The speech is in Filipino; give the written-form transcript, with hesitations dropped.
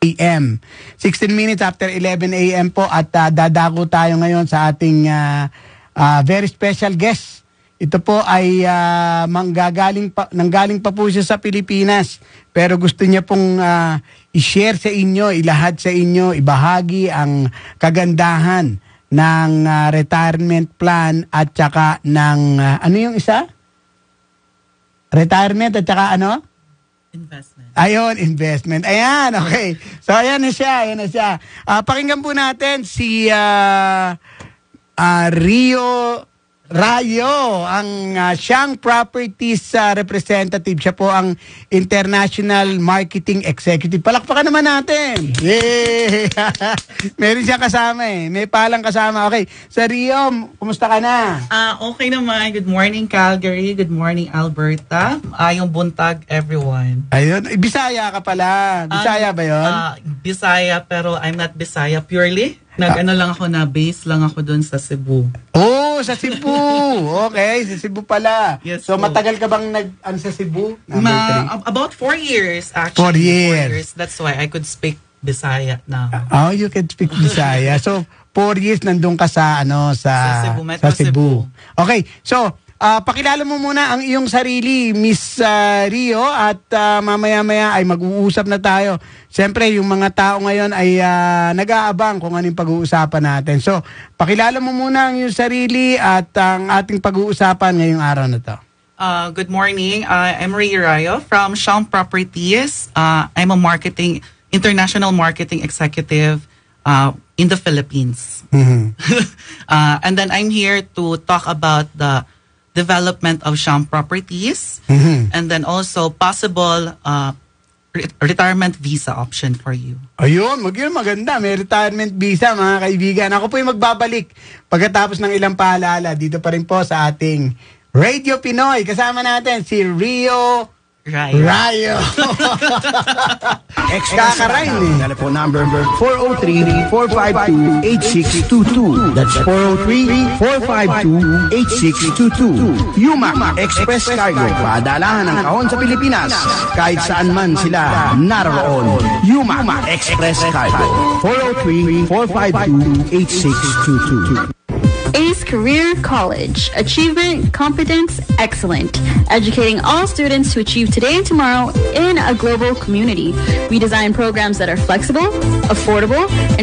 a.m. 16 minutes after 11 a.m. po at dadako tayo ngayon sa ating very special guest. Ito po ay nanggaling pa po siya sa Pilipinas pero gusto niya pong i-share sa inyo, ilahad sa inyo, ibahagi ang kagandahan ng retirement plan at saka ng ano yung isa? Retirement at saka ano? Investment. Ayun, investment. Ayan, okay. So, ayan na siya. Pakinggan po natin si Rio Rayo, ang siyang properties representative. Siya po ang International Marketing Executive. Palakpakan naman natin. Yay! Meron siyang kasama eh. May palang kasama. Okay. So, Rio, kumusta ka na? Okay naman. Good morning, Calgary. Good morning, Alberta. Ayong buntag, everyone. Ayun. Bisaya ka pala. Bisaya ba yun? Bisaya, pero I'm not Bisaya purely. Nag-ano lang ako na base lang ako doon sa Cebu. Oh, sa Cebu. Okay, sa Cebu pala. Yes, so, po. matagal ka bang sa Cebu? About 4 years, actually. 4 years. That's why I could speak Bisaya now. Oh, you can speak Bisaya. So, 4 years nandun ka sa, sa Cebu, Metro Cebu. Okay, so, pakilala mo muna ang iyong sarili, Miss Rio, at mamaya-maya ay mag-uusap na tayo. Siyempre, yung mga tao ngayon ay nag-aabang kung anong pag-uusapan natin. So, pakilala mo muna ang iyong sarili at ang ating pag-uusapan ngayong araw na to. Good morning. I'm Rio Rayo from Shawn Properties. I'm a international marketing executive in the Philippines. Mm-hmm. And then I'm here to talk about the development of Shawn Properties, and then also possible retirement visa option for you. Ayun, maganda. May retirement visa, mga kaibigan. Ako po yung magbabalik pagkatapos ng ilang paalala dito pa rin po sa ating Radio Pinoy. Kasama natin si Rio Rayo. Kakarain eh. Telephone number 403-452-8622. That's 403-452-8622. Yuma Express Cargo. Paadalahan ng kahon sa Pilipinas. Kahit saan man sila naroon. Yuma Express Cargo. 403-452-8622. ACE Career College. Achievement, competence, excellent. Educating all students to achieve today and tomorrow in a global community. We design programs that are flexible, affordable, and